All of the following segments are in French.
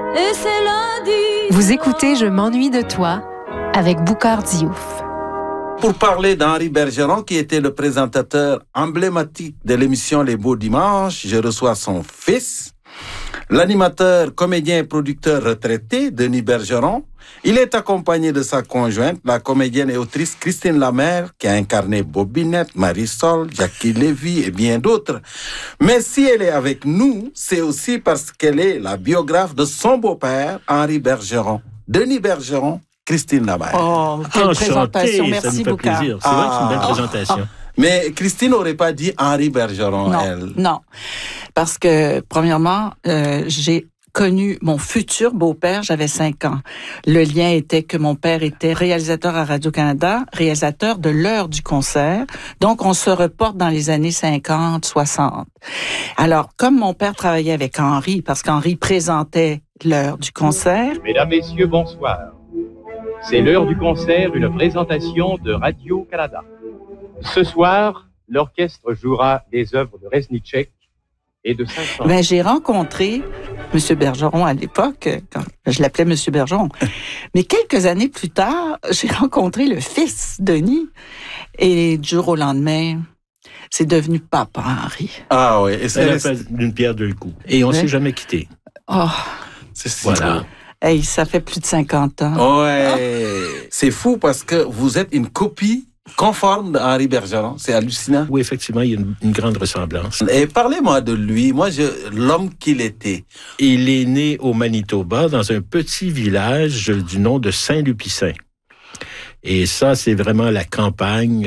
Et c'est lundi. Vous écoutez Je m'ennuie de toi avec Boukhar Diouf. Pour parler d'Henri Bergeron, qui était le présentateur emblématique de l'émission Les Beaux Dimanches, je reçois son fils, l'animateur, comédien et producteur retraité, Denis Bergeron. Il est accompagné de sa conjointe, la comédienne et autrice Christine Lamère, qui a incarné Bobinette, Marisol, Jackie Lévy et bien d'autres. Mais si elle est avec nous, c'est aussi parce qu'elle est la biographe de son beau-père, Henri Bergeron. Denis Bergeron, Christine Lamère. Oh, quelle présentation. Merci beaucoup. C'est vrai que c'est une belle présentation. Mais Christine n'aurait pas dit Henri Bergeron, elle. Non, parce que, premièrement, j'ai connu mon futur beau-père, j'avais 5 ans. Le lien était que mon père était réalisateur à Radio-Canada, réalisateur de l'heure du concert. Donc, on se reporte dans les années 50, 60. Alors, comme mon père travaillait avec Henri, parce qu'Henri présentait l'heure du concert. Mesdames, Messieurs, bonsoir. C'est l'heure du concert, une présentation de Radio-Canada. Ce soir, l'orchestre jouera des œuvres de Reznicek et de Saint-Saëns. Ben, j'ai rencontré M. Bergeron à l'époque, quand je l'appelais M. Bergeron. Mais quelques années plus tard, j'ai rencontré le fils, Denis. Et du jour au lendemain, c'est devenu papa Henri. Ah oui. Et C'est la fin d'une pierre deux coups. Et on ne s'est jamais quitté. Oh, c'est si Voilà. beau. hey, ça fait plus de 50 ans. Ouais. C'est fou parce que vous êtes une copie conforme d'Henri Bergeron. C'est hallucinant. Oui, effectivement, il y a une grande ressemblance. Et parlez-moi de lui. Moi, l'homme qu'il était. Il est né au Manitoba, dans un petit village du nom de Saint-Lupicin. Et ça, c'est vraiment la campagne.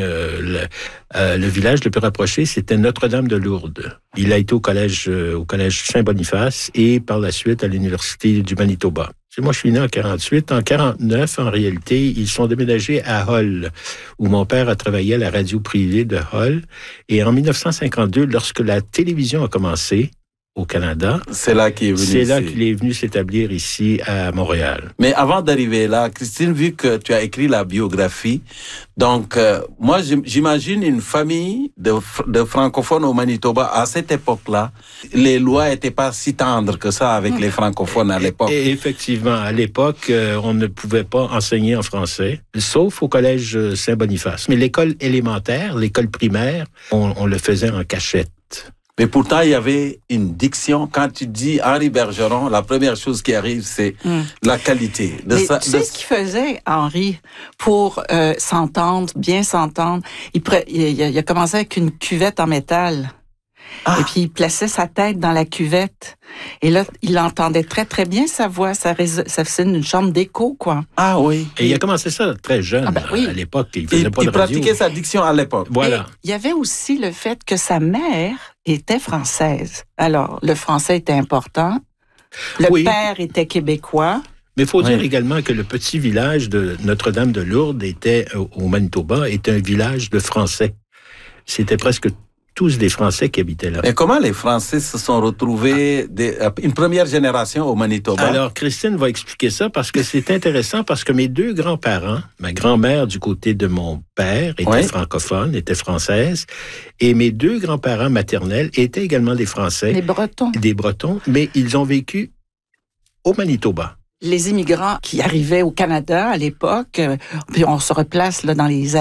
Le village le plus rapproché, c'était Notre-Dame-de-Lourdes. Il a été au collège Saint-Boniface et par la suite à l'Université du Manitoba. Moi, je suis né en 48. En 49, en réalité, ils sont déménagés à Hull, où mon père a travaillé à la radio privée de Hull. Et en 1952, lorsque la télévision a commencé au Canada, C'est là qu'il est venu. c'est là ici. qu'il est venu s'établir ici à Montréal. Mais avant d'arriver là, Christine, vu que tu as écrit la biographie, donc moi j'imagine une famille de francophones au Manitoba à cette époque-là. Les lois n'étaient pas si tendres que ça avec les francophones à l'époque. Et effectivement, à l'époque, on ne pouvait pas enseigner en français, sauf au collège Saint-Boniface. Mais l'école élémentaire, l'école primaire, on le faisait en cachette. Mais pourtant, il y avait une diction. Quand tu dis Henri Bergeron, la première chose qui arrive, c'est la qualité. Mais tu sais ce qu'il faisait, Henri, pour bien s'entendre? Il a commencé avec une cuvette en métal. Ah. Et puis, il plaçait sa tête dans la cuvette. Et là, il entendait très, très bien sa voix. Ça faisait une chambre d'écho, quoi. Ah oui. Et il a commencé ça très jeune. Ah ben oui. À l'époque, il faisait Il pas de radio. pratiquait sa diction à l'époque. Voilà. Et il y avait aussi le fait que sa mère était française. Alors, le français était important. Le Oui. père était québécois. Mais il faut dire Oui. également que le petit village de Notre-Dame-de-Lourdes au Manitoba était un village de Français. C'était presque tous des Français qui habitaient là. Et comment les Français se sont retrouvés une première génération au Manitoba? Alors, Christine va expliquer ça parce que c'est intéressant parce que mes deux grands-parents, ma grand-mère du côté de mon père était francophone, était française, et mes deux grands-parents maternels étaient également des Français. Les Bretons. Des Bretons, mais ils ont vécu au Manitoba. Les immigrants qui arrivaient au Canada à l'époque, puis on se replace là dans les